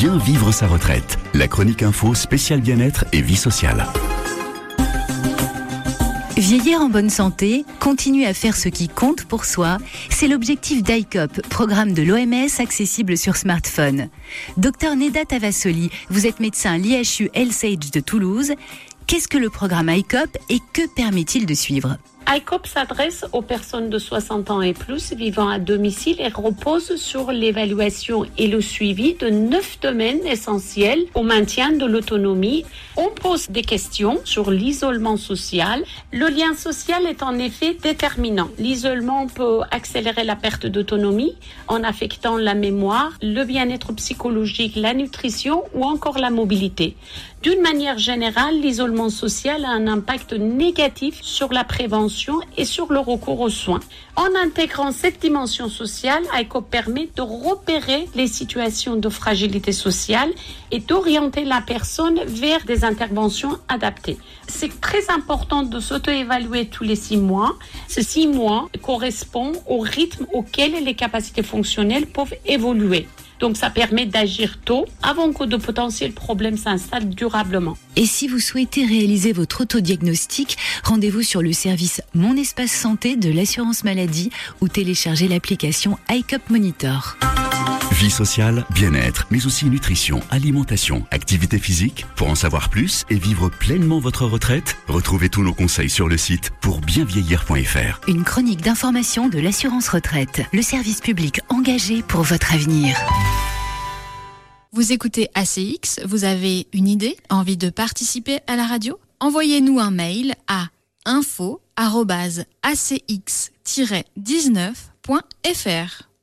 Bien vivre sa retraite. La chronique info spéciale bien-être et vie sociale. Vieillir en bonne santé, continuer à faire ce qui compte pour soi, c'est l'objectif d'ICOP, programme de l'OMS accessible sur smartphone. Docteur Neda Tavassoli, vous êtes médecin à l'IHU Healthsage de Toulouse. Qu'est-ce que le programme ICOP et que permet-il de suivre ? ICOP s'adresse aux personnes de 60 ans et plus vivant à domicile et repose sur l'évaluation et le suivi de 9 domaines essentiels au maintien de l'autonomie. On pose des questions sur l'isolement social. Le lien social est en effet déterminant. L'isolement peut accélérer la perte d'autonomie en affectant la mémoire, le bien-être psychologique, la nutrition ou encore la mobilité. D'une manière générale, l'isolement social a un impact négatif sur la prévention et sur le recours aux soins. En intégrant cette dimension sociale, ICOP permet de repérer les situations de fragilité sociale et d'orienter la personne vers des interventions adaptées. C'est très important de s'auto-évaluer tous les 6 mois. Ces 6 mois correspondent au rythme auquel les capacités fonctionnelles peuvent évoluer. Donc ça permet d'agir tôt avant que de potentiels problèmes s'installent durablement. Et si vous souhaitez réaliser votre autodiagnostic, rendez-vous sur le service Mon Espace Santé de l'assurance maladie ou téléchargez l'application ICOP Monitor. Vie sociale, bien-être, mais aussi nutrition, alimentation, activité physique. Pour en savoir plus et vivre pleinement votre retraite, retrouvez tous nos conseils sur le site pourbienvieillir.fr. Une chronique d'information de l'assurance retraite, le service public engagé pour votre avenir. Vous écoutez ACX, vous avez une idée, envie de participer à la radio ? Envoyez-nous un mail à info@acx-19.fr.